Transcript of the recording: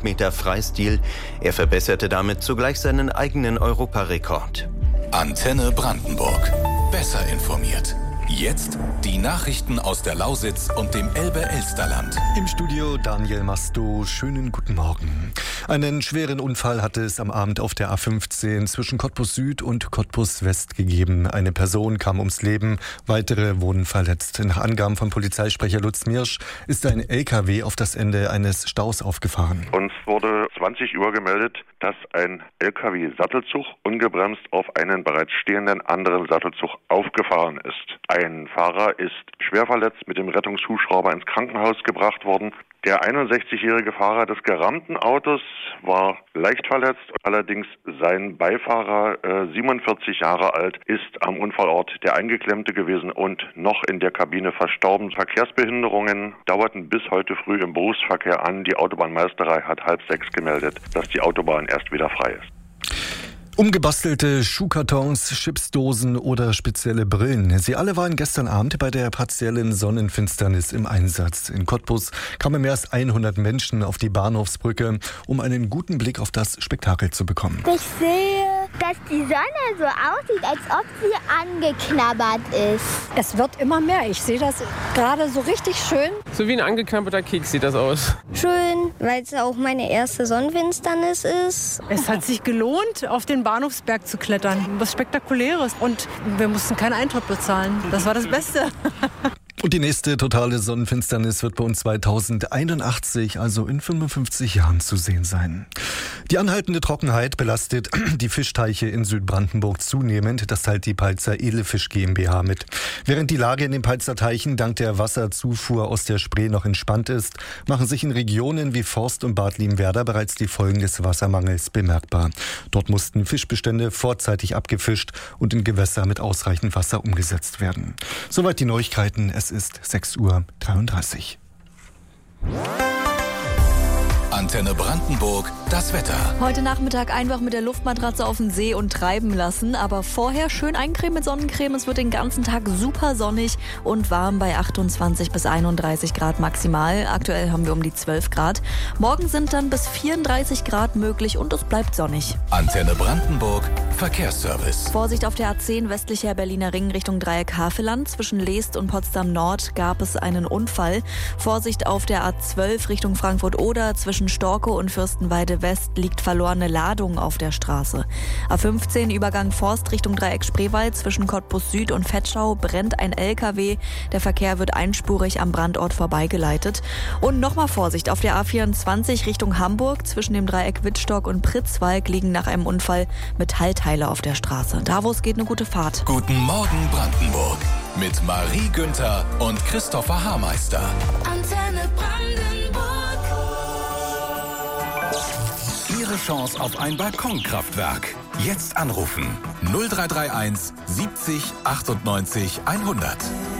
Meter Freistil. Er verbesserte damit zugleich seinen eigenen Europarekord. Antenne Brandenburg. Besser informiert. Jetzt die Nachrichten aus der Lausitz und dem Elbe-Elsterland. Im Studio Daniel Masto. Schönen guten Morgen. Einen schweren Unfall hatte es am Abend auf der A15 zwischen Cottbus Süd und Cottbus West gegeben. Eine Person kam ums Leben, weitere wurden verletzt. Nach Angaben von Polizeisprecher Lutz Mirsch ist ein LKW auf das Ende eines Staus aufgefahren. Uns wurde 20 Uhr gemeldet, dass ein LKW-Sattelzug ungebremst auf einen bereits stehenden anderen Sattelzug aufgefahren ist. Ein Fahrer ist schwer verletzt mit dem Rettungshubschrauber ins Krankenhaus gebracht worden. Der 61-jährige Fahrer des gerammten Autos war leicht verletzt. Allerdings sein Beifahrer, 47 Jahre alt, ist am Unfallort der Eingeklemmte gewesen und noch in der Kabine verstorben. Verkehrsbehinderungen dauerten bis heute früh im Berufsverkehr an. Die Autobahnmeisterei hat 5:30 gemeldet, dass die Autobahn erst wieder frei ist. Umgebastelte Schuhkartons, Chipsdosen oder spezielle Brillen. Sie alle waren gestern Abend bei der partiellen Sonnenfinsternis im Einsatz. In Cottbus kamen mehr als 100 Menschen auf die Bahnhofsbrücke, um einen guten Blick auf das Spektakel zu bekommen. Ich sehe, dass die Sonne so aussieht, als ob sie angeknabbert ist. Es wird immer mehr. Ich sehe das gerade so richtig schön. So wie ein angeknabberter Keks sieht das aus. Schön, weil es auch meine erste Sonnenfinsternis ist. Es hat sich gelohnt, auf den Bahnhofsberg zu klettern. Was Spektakuläres. Und wir mussten keinen Eintritt bezahlen. Das war das Beste. Und die nächste totale Sonnenfinsternis wird bei uns 2081, also in 55 Jahren, zu sehen sein. Die anhaltende Trockenheit belastet die Fischteiche in Südbrandenburg zunehmend. Das teilt die Peitzer Edelfisch GmbH mit. Während die Lage in den Peitzer Teichen dank der Wasserzufuhr aus der Spree noch entspannt ist, machen sich in Regionen wie Forst und Bad Liebenwerda bereits die Folgen des Wassermangels bemerkbar. Dort mussten Fischbestände vorzeitig abgefischt und in Gewässer mit ausreichend Wasser umgesetzt werden. Soweit die Neuigkeiten. Es ist 6:33 Uhr. Antenne Brandenburg, das Wetter. Heute Nachmittag einfach mit der Luftmatratze auf den See und treiben lassen, aber vorher schön eincremen mit Sonnencreme. Es wird den ganzen Tag super sonnig und warm bei 28 bis 31 Grad maximal. Aktuell haben wir um die 12 Grad. Morgen sind dann bis 34 Grad möglich und es bleibt sonnig. Antenne Brandenburg, Verkehrsservice. Vorsicht auf der A10 westlicher Berliner Ring Richtung Dreieck Havelland. Zwischen Leest und Potsdam Nord gab es einen Unfall. Vorsicht auf der A12 Richtung Frankfurt-Oder. Zwischen Storkow und Fürstenwalde West liegt verlorene Ladung auf der Straße. A15 Übergang Forst Richtung Dreieck Spreewald. Zwischen Cottbus Süd und Vetschau brennt ein LKW. Der Verkehr wird einspurig am Brandort vorbeigeleitet. Und nochmal Vorsicht auf der A24 Richtung Hamburg. Zwischen dem Dreieck Wittstock und Pritzwalk liegen nach einem Unfall Metallteile auf der Straße. Davos geht eine gute Fahrt. Guten Morgen Brandenburg mit Marie Günther und Christopher Haarmeister. Antenne Brandenburg. Ihre Chance auf ein Balkonkraftwerk. Jetzt anrufen 0331 70 98 100.